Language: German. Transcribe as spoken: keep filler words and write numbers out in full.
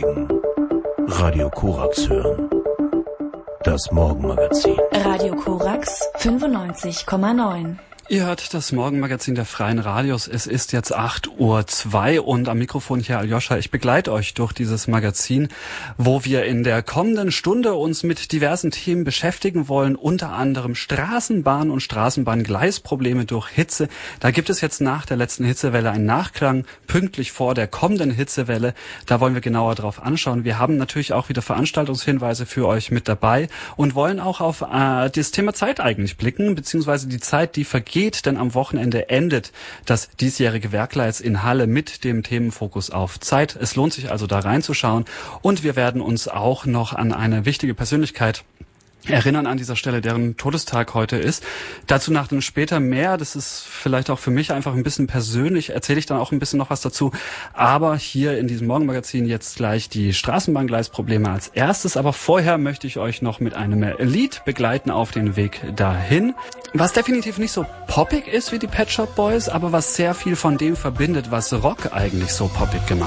aufregen. Radio Korax hören. Das Morgenmagazin. Radio Korax fünfundneunzig Komma neun. Ihr hört das Morgenmagazin der Freien Radios. Es ist jetzt acht Uhr zwei und am Mikrofon hier Aljoscha. Ich begleite euch durch dieses Magazin, wo wir in der kommenden Stunde uns mit diversen Themen beschäftigen wollen, unter anderem Straßenbahn und Straßenbahngleisprobleme durch Hitze. Da gibt es jetzt nach der letzten Hitzewelle einen Nachklang, pünktlich vor der kommenden Hitzewelle. Da wollen wir genauer drauf anschauen. Wir haben natürlich auch wieder Veranstaltungshinweise für euch mit dabei und wollen auch auf äh, das Thema Zeit eigentlich blicken, beziehungsweise die Zeit, die vergeht. Geht, denn am Wochenende endet das diesjährige Werkleitz in Halle mit dem Themenfokus auf Zeit. Es lohnt sich also da reinzuschauen und wir werden uns auch noch an eine wichtige Persönlichkeit erinnern an dieser Stelle, deren Todestag heute ist. Dazu nach dem später mehr. Das ist vielleicht auch für mich einfach ein bisschen persönlich. Erzähle ich dann auch ein bisschen noch was dazu. Aber hier in diesem Morgenmagazin jetzt gleich die Straßenbahngleisprobleme als erstes. Aber vorher möchte ich euch noch mit einem Lied begleiten auf den Weg dahin. Was definitiv nicht so poppig ist wie die Pet Shop Boys, aber was sehr viel von dem verbindet, was Rock eigentlich so poppig gemacht